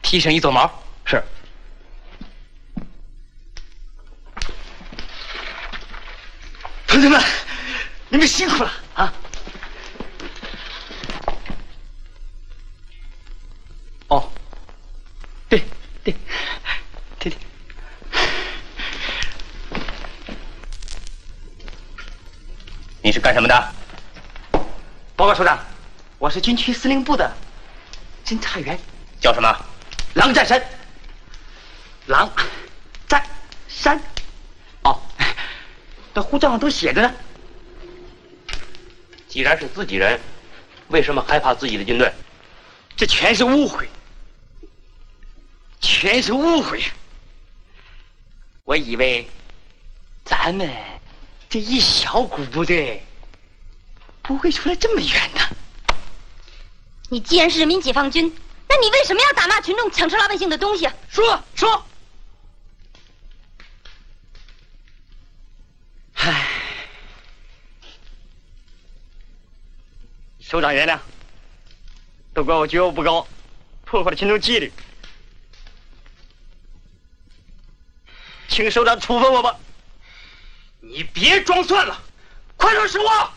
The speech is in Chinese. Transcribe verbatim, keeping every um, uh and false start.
提升一撮毛。 是。同志们，你们辛苦了啊！哦，对对对对。 你是干什么的？ 报告首长，我是军区司令部的侦察员。 叫什么？ 狼占山。狼占山。哦，这护照上都写着呢。 既然是自己人，为什么害怕自己的军队？ 这全是误会，全是误会。我以为咱们这一小股部队不会出来这么远的。 你既然是人民解放军，那你为什么要打骂群众抢吃老百姓的东西？ 说说。唉，首长原谅，都怪我觉悟不高，破坏了群众纪律，请首长处分我吧。你别装蒜了，快说实话。